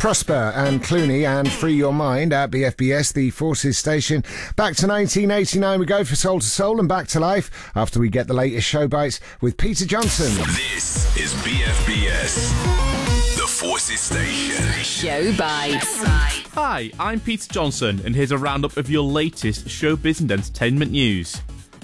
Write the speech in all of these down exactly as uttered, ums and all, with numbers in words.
Prosper and Clooney and Free Your Mind at B F B S, the Forces station. Back to nineteen eighty-nine we go for Soul to Soul and Back to Life after we get the latest show bites with Peter Johnson. This is B F B S, the Forces station. Show bites. Hi, I'm Peter Johnson, and here's a roundup of your latest showbiz and entertainment news.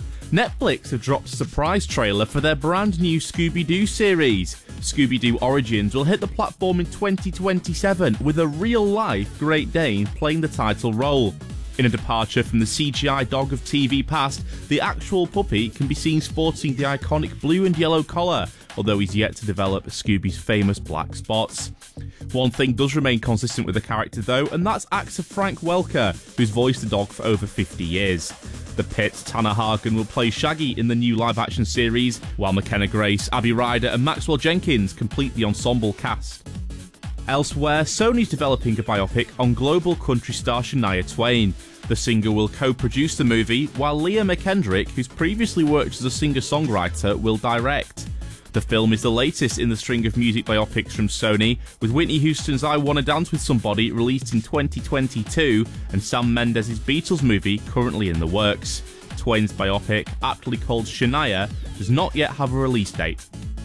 Netflix have dropped a surprise trailer for their brand new Scooby-Doo series. Scooby-Doo Origins will hit the platform in twenty twenty-seven with a real-life Great Dane playing the title role. In a departure from the C G I dog of T V past, the actual puppy can be seen sporting the iconic blue and yellow collar, although he's yet to develop Scooby's famous black spots. One thing does remain consistent with the character though, and that's actor Frank Welker, who's voiced the dog for over fifty years. The Pit, Tanner Hagen, will play Shaggy in the new live-action series, while McKenna Grace, Abby Ryder and Maxwell Jenkins complete the ensemble cast. Elsewhere, Sony's developing a biopic on global country star Shania Twain. The singer will co-produce the movie, while Leah McKendrick, who's previously worked as a singer-songwriter, will direct. The film is the latest in the string of music biopics from Sony, with Whitney Houston's I Wanna Dance With Somebody released in twenty twenty-two and Sam Mendes' Beatles movie currently in the works. Twain's biopic, aptly called Shania, does not yet have a release date.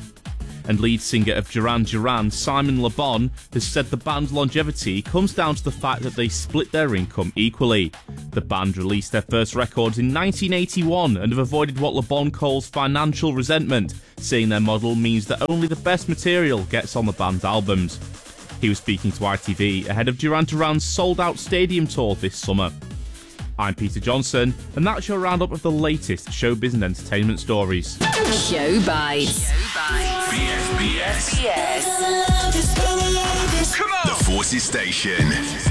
And lead singer of Duran Duran, Simon Le Bon, has said the band's longevity comes down to the fact that they split their income equally. The band released their first records in nineteen eighty-one and have avoided what Le Bon calls financial resentment, saying their model means that only the best material gets on the band's albums. He was speaking to I T V ahead of Duran Duran's sold-out stadium tour this summer. I'm Peter Johnson, and that's your roundup of the latest showbiz and entertainment stories. Show bites. B F B S, B F B S. the Forces station.